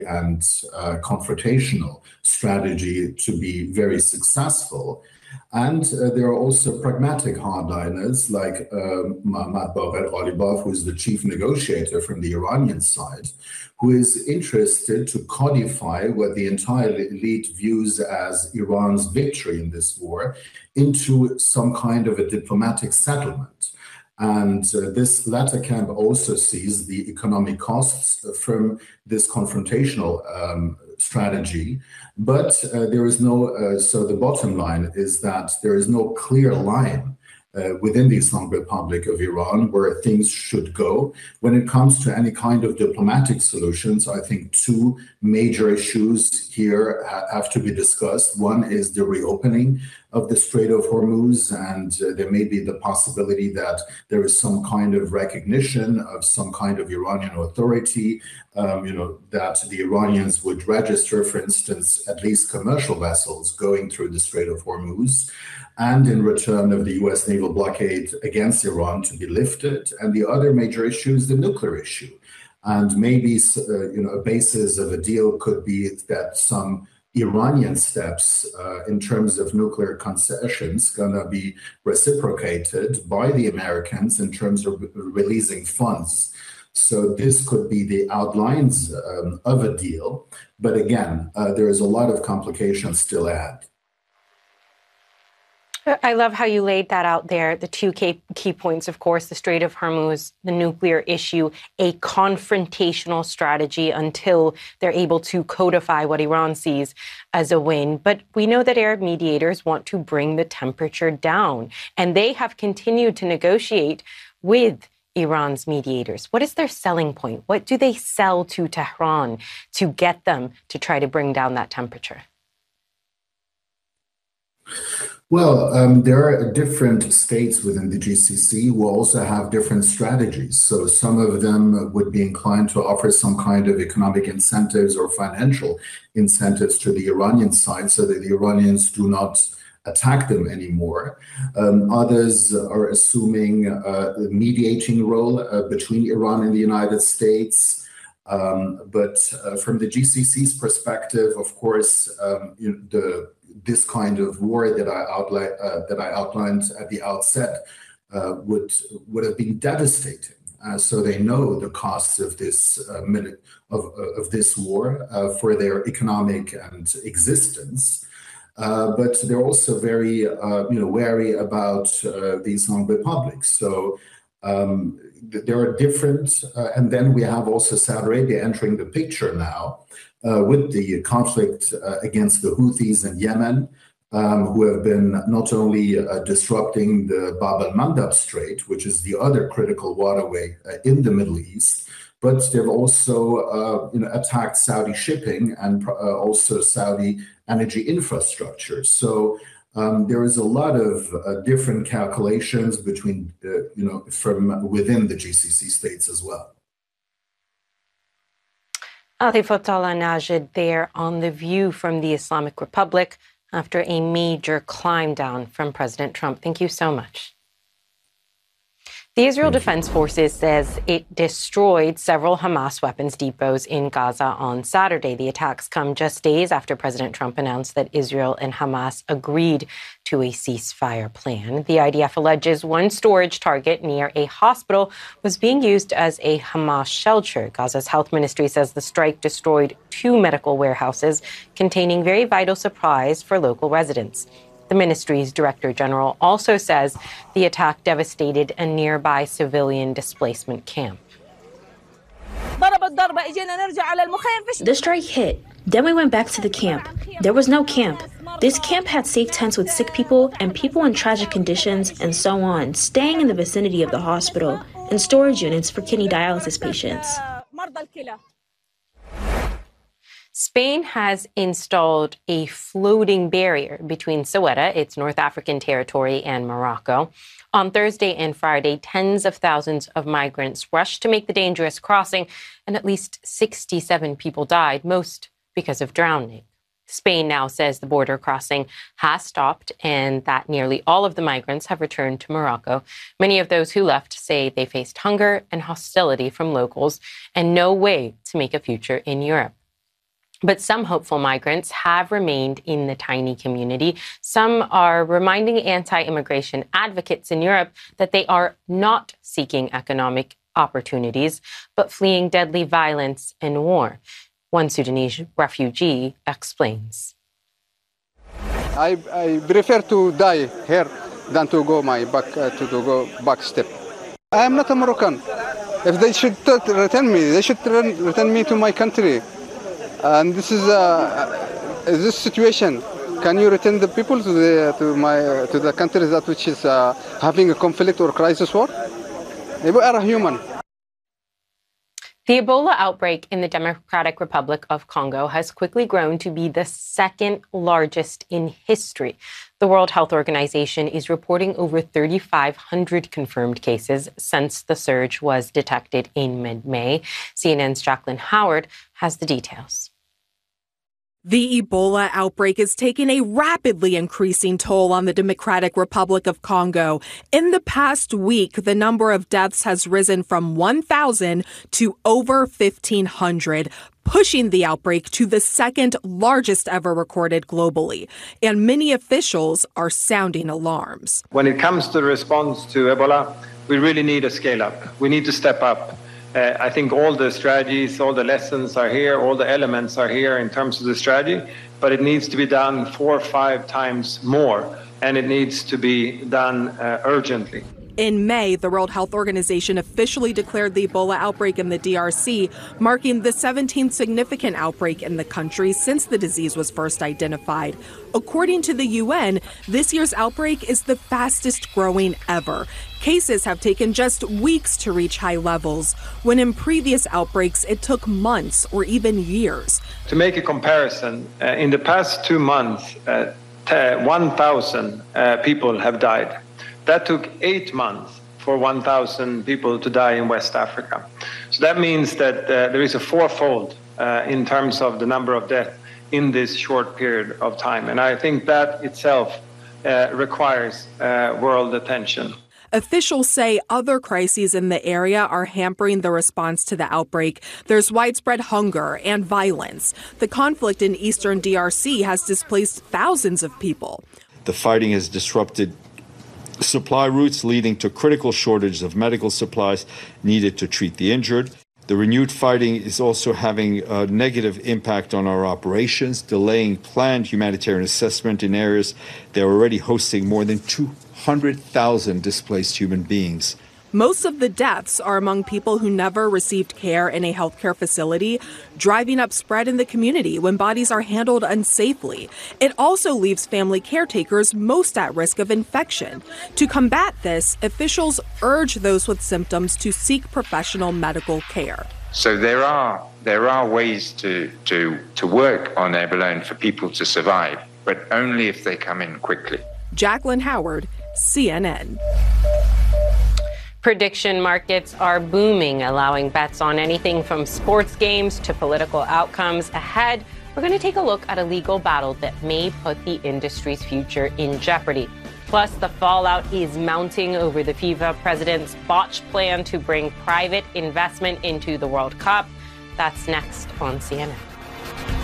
and confrontational strategy to be very successful. And there are also pragmatic hardliners like Mohammad Bagher Ghalibaf, who is the chief negotiator from the Iranian side, who is interested to codify what the entire elite views as Iran's victory in this war into some kind of a diplomatic settlement. And this latter camp also sees the economic costs from this confrontational strategy. But there is no, so the bottom line is that there is no clear line within the Islamic Republic of Iran where things should go. When it comes to any kind of diplomatic solutions, I think two major issues here have to be discussed. One is the reopening of the Strait of Hormuz, and there may be the possibility that there is some kind of recognition of some kind of Iranian authority, that the Iranians would register, for instance, at least commercial vessels going through the Strait of Hormuz, and in return of the U.S. naval blockade against Iran to be lifted. And the other major issue is the nuclear issue. And maybe, a basis of a deal could be that some Iranian steps in terms of nuclear concessions gonna be reciprocated by the Americans in terms of releasing funds. So this could be the outlines of a deal. But again, there is a lot of complications still ahead. I love how you laid that out there. The two key points, of course, the Strait of Hormuz, the nuclear issue, a confrontational strategy until they're able to codify what Iran sees as a win. But we know that Arab mediators want to bring the temperature down, and they have continued to negotiate with Iran's mediators. What is their selling point? What do they sell to Tehran to get them to try to bring down that temperature? Well, there are different states within the GCC who also have different strategies. So some of them would be inclined to offer some kind of economic incentives or financial incentives to the Iranian side so that the Iranians do not attack them anymore. Others are assuming a mediating role between Iran and the United States. But from the GCC's perspective, of course, this kind of war that I outlined at the outset would have been devastating. So they know the costs of this this war for their economic and existence. But they're also very wary about the Islamic Republic. So there are different, and then we have also Saudi Arabia entering the picture now with the conflict against the Houthis in Yemen, who have been not only disrupting the Bab al-Mandab Strait, which is the other critical waterway in the Middle East, but they've also attacked Saudi shipping and also Saudi energy infrastructure. So there is a lot of different calculations between, from within the GCC states as well. Atif Najed there on The View from the Islamic Republic after a major climb down from President Trump. Thank you so much. The Israel Defense Forces says it destroyed several Hamas weapons depots in Gaza on Saturday. The attacks come just days after President Trump announced that Israel and Hamas agreed to a ceasefire plan. The IDF alleges one storage target near a hospital was being used as a Hamas shelter. Gaza's health ministry says the strike destroyed 2 medical warehouses containing very vital supplies for local residents. The ministry's director general also says the attack devastated a nearby civilian displacement camp. The strike hit. Then we went back to the camp. There was no camp. This camp had safe tents with sick people and people in tragic conditions and so on, staying in the vicinity of the hospital and storage units for kidney dialysis patients. Spain has installed a floating barrier between Ceuta, its North African territory, and Morocco. On Thursday and Friday, tens of thousands of migrants rushed to make the dangerous crossing, and at least 67 people died, most because of drowning. Spain now says the border crossing has stopped and that nearly all of the migrants have returned to Morocco. Many of those who left say they faced hunger and hostility from locals and no way to make a future in Europe. But some hopeful migrants have remained in the tiny community. Some are reminding anti-immigration advocates in Europe that they are not seeking economic opportunities, but fleeing deadly violence and war. One Sudanese refugee explains. I prefer to die here than to go back step. I am not a Moroccan. If they should return me, they should return me to my country. And this is this situation. Can you return the people to the countries that which is having a conflict or crisis war? They are human. The Ebola outbreak in the Democratic Republic of Congo has quickly grown to be the second largest in history. The World Health Organization is reporting over 3,500 confirmed cases since the surge was detected in mid-May. CNN's Jacqueline Howard has the details. The Ebola outbreak is taking a rapidly increasing toll on the Democratic Republic of Congo. In the past week, the number of deaths has risen from 1,000 to over 1,500, pushing the outbreak to the second largest ever recorded globally. And many officials are sounding alarms. When it comes to the response to Ebola, we really need a scale up. We need to step up. I think all the strategies, all the lessons are here, all the elements are here in terms of the strategy, but it needs to be done 4 or 5 times more, and it needs to be done urgently. In May, the World Health Organization officially declared the Ebola outbreak in the DRC, marking the 17th significant outbreak in the country since the disease was first identified. According to the UN, this year's outbreak is the fastest growing ever. Cases have taken just weeks to reach high levels, when in previous outbreaks it took months or even years. To make a comparison, in the past 2 months, 1,000 people have died. That took 8 months for 1,000 people to die in West Africa. So that means that there is a fourfold in terms of the number of deaths in this short period of time. And I think that itself requires world attention. Officials say other crises in the area are hampering the response to the outbreak. There's widespread hunger and violence. The conflict in eastern DRC has displaced thousands of people. The fighting has disrupted supply routes, leading to critical shortages of medical supplies needed to treat the injured. The renewed fighting is also having a negative impact on our operations, delaying planned humanitarian assessment in areas that are already hosting more than 200,000 displaced human beings. Most of the deaths are among people who never received care in a healthcare facility, driving up spread in the community when bodies are handled unsafely. It also leaves family caretakers most at risk of infection. To combat this, officials urge those with symptoms to seek professional medical care. So there are ways to work on Ebola and for people to survive, but only if they come in quickly. Jacqueline Howard, CNN. Prediction markets are booming, allowing bets on anything from sports games to political outcomes. Ahead, we're going to take a look at a legal battle that may put the industry's future in jeopardy. Plus, the fallout is mounting over the FIFA president's botched plan to bring private investment into the World Cup. That's next on CNN.